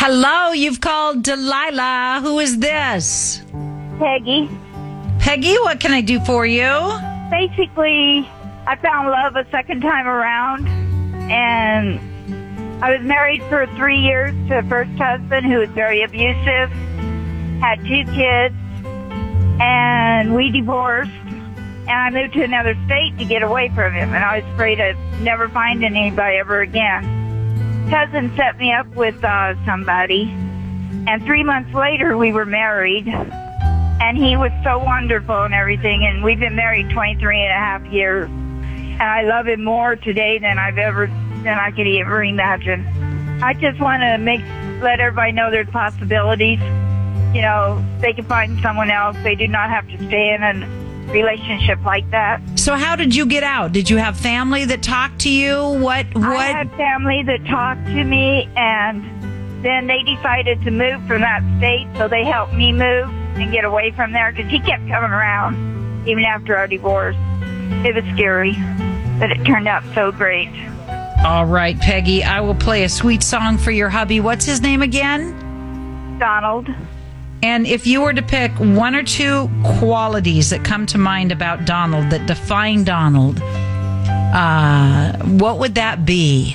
Hello, you've called Delilah. Who is this? Peggy. Peggy, what can I do for you? Basically, I found love a second time around, and I was married for 3 years to a first husband who was very abusive, had 2 kids, and we divorced, and I moved to another state to get away from him, and I was afraid I'd never find anybody ever again. Cousin set me up with somebody, and 3 months later we were married, and he was so wonderful and everything, and we've been married 23 and a half years, and I love him more today than I could ever imagine. I just want to let everybody know there's possibilities. You know, they can find someone else. They do not have to stay in a relationship like that. So how did you get out? Did you have family that talked to you? What? I had family that talked to me, and then they decided to move from that state, so they helped me move and get away from there because he kept coming around even after our divorce. It was scary, but it turned out so great. All right, Peggy, I will play a sweet song for your hubby. What's his name again? Donald. And if you were to pick 1 or 2 qualities that come to mind about Donald, that define Donald, what would that be?